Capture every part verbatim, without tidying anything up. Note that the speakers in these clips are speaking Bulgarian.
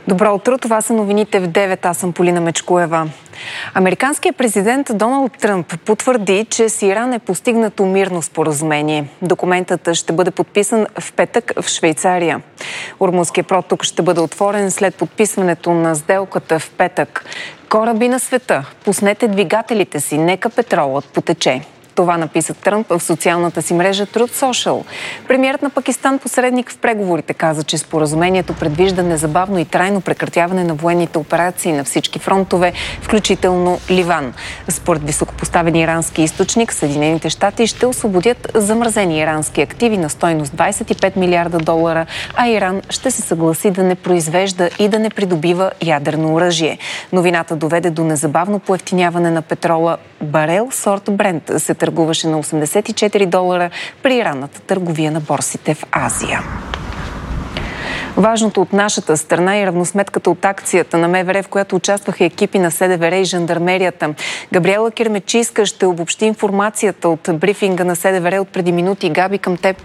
Добро утро, това са новините в девет. Аз съм Полина Мечкоева. Американският президент Доналд Тръмп потвърди, че с Иран е постигнато мирно споразумение. Документът ще бъде подписан в петък в Швейцария. Ормузският проток ще бъде отворен след подписването на сделката в петък. Кораби на света, пуснете двигателите си, нека петролът потече. Това написа Тръмп в социалната си мрежа Truth Social. Премиерът на Пакистан, посредник в преговорите, каза, че споразумението предвижда незабавно и трайно прекратяване на военните операции на всички фронтове, включително Ливан. Според високопоставен ирански източник, Съединените щати ще освободят замразени ирански активи на стойност двадесет и пет милиарда долара, а Иран ще се съгласи да не произвежда и да не придобива ядрено оръжие. Новината доведе до незабавно поевтиняване на петрола. Барел сорт Брент се търгуваше на осемдесет и четири долара при ранната търговия на борсите в Азия. Важното от нашата страна е равносметката от акцията на МВР, в която участваха екипи на СДВР и жандармерията. Габриела Кирмечийска ще обобщи информацията от брифинга на СДВР от преди минути. Габи, към теб.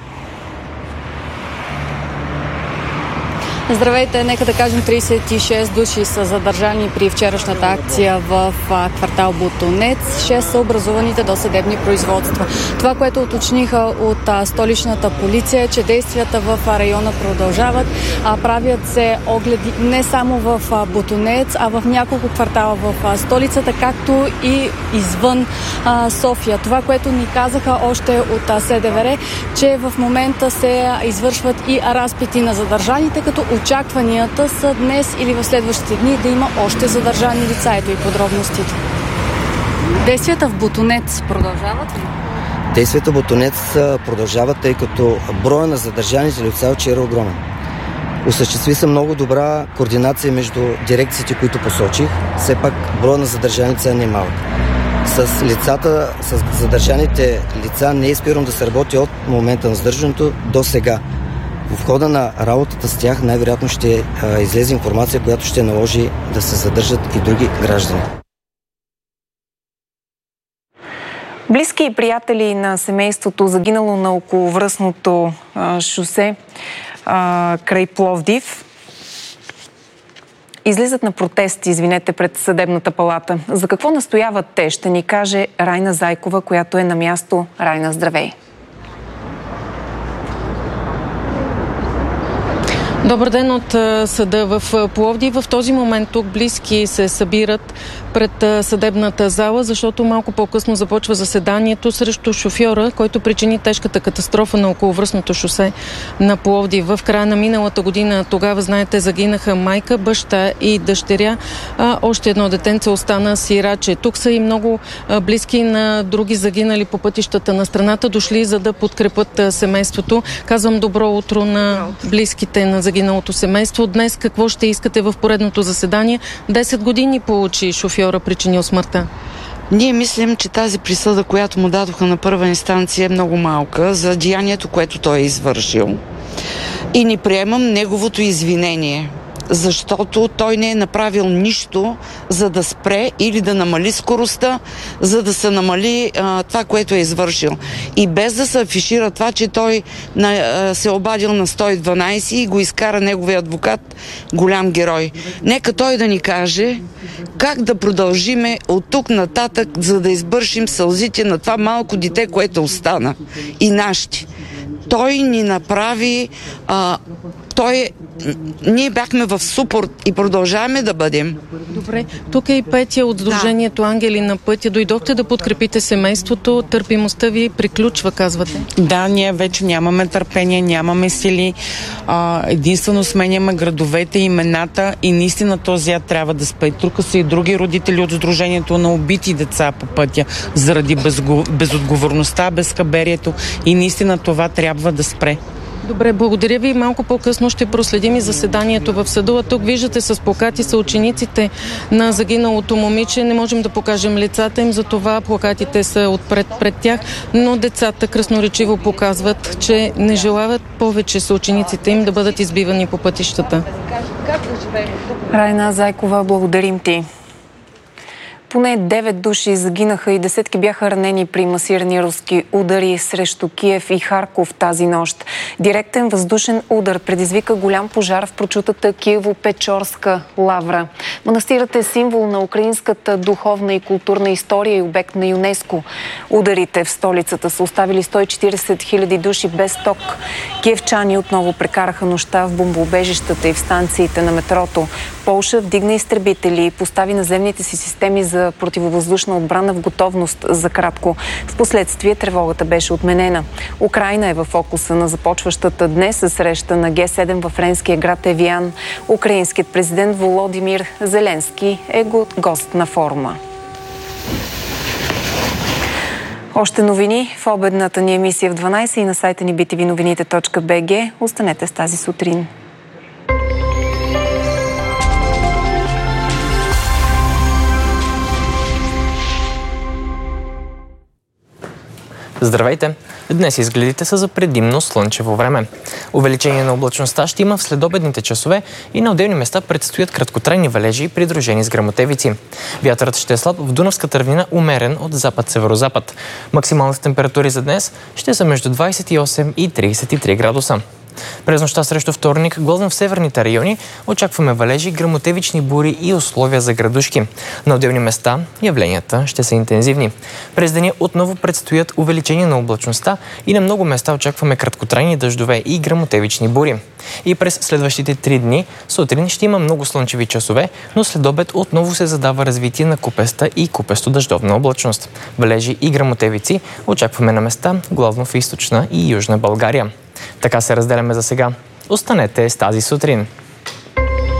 Здравейте, нека да кажем тридесет и шест души са задържани при вчерашната акция в квартал Ботунец. шест са образуваните досъдебни производства. Това, което уточниха от столичната полиция, е, че действията в района продължават. Правят се огледи не само в Ботунец, а в няколко квартала в столицата, както и извън София. Това, което ни казаха още от СДВР, че в момента се извършват и разпити на задържаните, като очакванията са днес или в следващите дни да има още задържани лица. Ето и подробностите. Действията в Ботунец продължават ли? Действията в Ботунец продължават, тъй като броя на задържаните лица вчера е огромен. Осъществи се много добра координация между дирекциите, които посочих. Все пак броя на задържаните лица не е малък. С лицата, с задържаните лица не е спирано да се работи от момента на задържането до сега. В хода на работата с тях най-вероятно ще а, излезе информация, която ще наложи да се задържат и други граждани. Близки и приятели на семейството, загинало на околовръстното а, шосе а, край Пловдив, излизат на протест, извинете, пред съдебната палата. За какво настояват те, ще ни каже Райна Зайкова, която е на място. Райна, здравей! Добър ден от съда в Пловдив. В този момент тук близки се събират пред съдебната зала, защото малко по-късно започва заседанието срещу шофьора, който причини тежката катастрофа на околовръстното шосе на Пловдив. В края на миналата година, тогава, знаете, загинаха майка, баща и дъщеря, а още едно детенце остана сираче. Тук са и много близки на други загинали по пътищата на страната, дошли за да подкрепят семейството. Казвам добро утро на близките на загиналото семейство. Днес какво ще искате в поредното заседание? десет години получи шофьора, причинил смъртта. Ние мислим, че тази присъда, която му дадоха на първа инстанция, е много малка за деянието, което той е извършил. И не приемам неговото извинение, защото той не е направил нищо, за да спре или да намали скоростта, за да се намали а, това, което е извършил. И без да се афишира това, че той на, а, се е обадил на сто и дванадесет и го изкара неговия адвокат, голям герой. Нека той да ни каже как да продължиме от тук нататък, за да избършим сълзите на това малко дете, което остана. И нашите. Той ни направи... А, той... Ние бяхме в супорт и продължаваме да бъдем. Добре. Тук е и Петя от Сдружението да. Ангели на пътя. Дойдохте да подкрепите семейството. Търпимостта ви приключва, казвате. Да, ние вече нямаме търпение, нямаме сили. А, единствено сменяме градовете, имената и наистина този яд трябва да спре. Тук са и други родители от Сдружението на убити деца по пътя заради безго... безотговорността, безхаберието и наистина това трябва да спре. Добре, благодаря ви. Малко по-късно ще проследим и заседанието в съда. Тук виждате с плакати са учениците на загиналото момиче. Не можем да покажем лицата им, затова плакатите са отпред пред тях, но децата красноречиво показват, че не желават повече са учениците им да бъдат избивани по пътищата. Райна Зайкова, благодарим ти. Поне девет души загинаха и десетки бяха ранени при масирани руски удари срещу Киев и Харков тази нощ. Директен въздушен удар предизвика голям пожар в прочутата Киево-Печорска лавра. Манастирът е символ на украинската духовна и културна история и обект на ЮНЕСКО. Ударите в столицата са оставили сто и четиридесет хиляди души без ток. Киевчани отново прекараха нощта в бомбоубежищата и в станциите на метрото. Полша вдигна изтребители и постави наземните си системи за противовъздушна отбрана в готовност за кратко. Впоследствие тревогата беше отменена. Украйна е в фокуса на започващата днес среща на Ге седем във френския град Евиан. Украинският президент Володимир Зеленски е гост на форума. Още новини в обедната ни емисия в дванайсет и на сайта ни би ти ви новините точка би джи. Останете с тази сутрин. Здравейте! Днес изгледите са за предимно слънчево време. Увеличение на облачността ще има в следобедните часове и на отделни места предстоят краткотрайни валежи, придружени с гръмотевици. Вятърът ще е слаб в Дунавската равнина, умерен от запад-северозапад. Максималните температури за днес ще са между двайсет и осем и трийсет и три градуса. През нощта срещу вторник, главно в северните райони, очакваме валежи, гръмотевични бури и условия за градушки. На отделни места явленията ще са интензивни. През деня отново предстоят увеличение на облачността и на много места очакваме краткотрайни дъждове и гръмотевични бури. И през следващите три дни сутрин ще има много слънчеви часове, но след обед отново се задава развитие на купеста и купесто-дъждовна облачност. Валежи и гръмотевици очакваме на места, главно в източна и южна България. Така се разделяме за сега. Останете с тази сутрин.